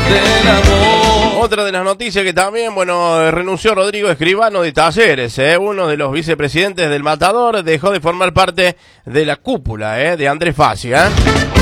del amor. Otra de las noticias que también, bueno, renunció Rodrigo Escribano de Talleres, uno de los vicepresidentes del Matador, dejó de formar parte de la cúpula de Andrés Fassi.